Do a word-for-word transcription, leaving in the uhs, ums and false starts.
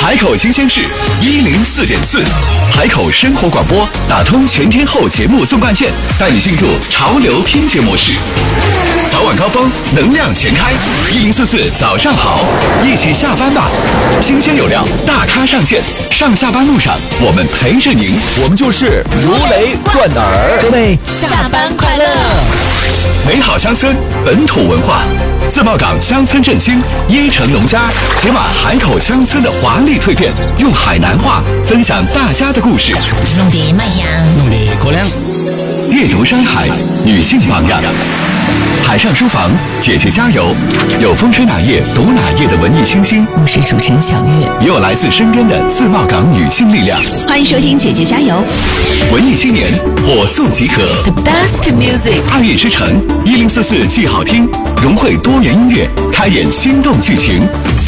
海口新鲜事一零四点四，海口生活广播打通全天候节目纵贯线，带你进入潮流听觉模式。早晚高峰，能量全开，一零四四早上好，一起下班吧。新鲜有料，大咖上线，上下班路上我们陪着您， 我们就是如雷贯耳。 各位下班快乐！ 美好乡村，本土文化。自贸港乡村振兴，椰城农家解码海口乡村的华丽蜕变，用海南话分享大家的故事。 弄得麦香， 弄得可亮。 阅读山海，女性榜样。海上书房，姐姐加油！有风吹哪页读哪页的文艺清新， 我是主持人小月， 也有来自身边的自贸港女性力量。 欢迎收听姐姐加油！ 文艺青年火速集合 ，The best music， 二月之城一零四四剧好听，融汇多元音乐，开演心动剧情。